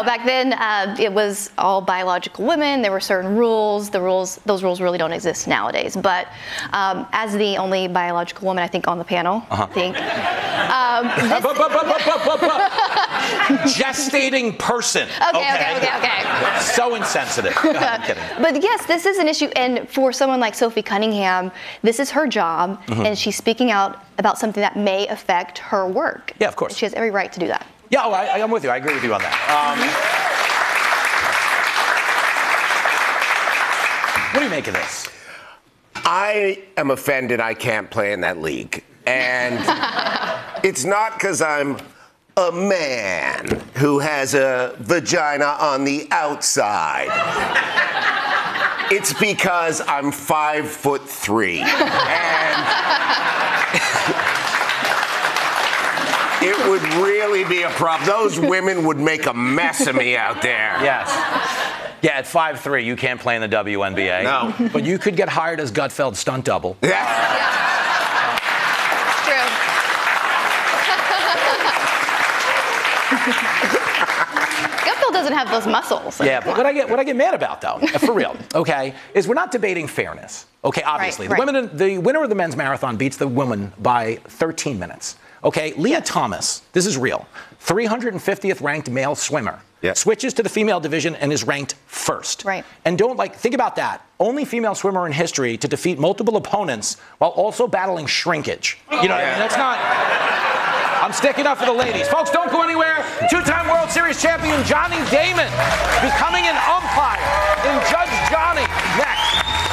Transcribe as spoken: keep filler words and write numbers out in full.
back then uh, it was all biological women. There were certain rules. The rules, those rules really don't exist nowadays. But um, as the only biological woman, I think, on the panel, uh-huh. I think. Um, but, but, but, but, but, but. Gestating person. Okay, okay, okay, okay. So insensitive. Go ahead, I'm kidding. But yes, this is an issue, and for someone like Sophie Cunningham, this is her job, mm-hmm. and she's speaking out about something that may affect her work. Yeah, of course. She has every right to do that. Yeah, oh, I, I'm with you. I agree with you on that. Um, mm-hmm. What do you make of this? I am offended I can't play in that league. And it's not because I'm a man who has a vagina on the outside. It's because I'm five foot three. And it would really be a problem. Those women would make a mess of me out there. Yes. Yeah, at five three, you can't play in the W N B A. No. But you could get hired as Gutfeld's stunt double. Yeah. It's true. Gutfeld doesn't have those muscles. Yeah, but what I get what I get mad about, though, for real, okay, is we're not debating fairness. Okay, obviously. Right, the, right. women, the winner of the men's marathon beats the woman by thirteen minutes. Okay, Leah Yes. Thomas, this is real, three hundred fiftieth ranked male swimmer, yeah. switches to the female division and is ranked first. Right. And don't, like, think about that. Only female swimmer in history to defeat multiple opponents while also battling shrinkage. You know what I mean? That's not... I'm sticking up for the ladies. Folks, don't go anywhere. Two-time World Series champion Johnny Damon becoming an umpire in Judge Johnny.